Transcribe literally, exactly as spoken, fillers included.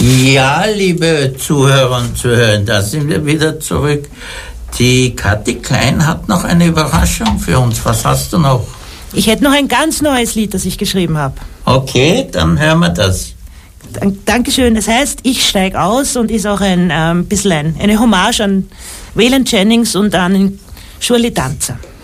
Ja, liebe Zuhörer und Zuhörer, da sind wir wieder zurück. Die Kathi Klein hat noch eine Überraschung für uns. Was hast du noch? Ich hätte noch ein ganz neues Lied, das ich geschrieben habe. Okay, dann hören wir das. Dank, Dankeschön. Das heißt, ich steig aus und ist auch ein ähm, bisschen ein, eine Hommage an Waylon Jennings und an Shirley Dancer.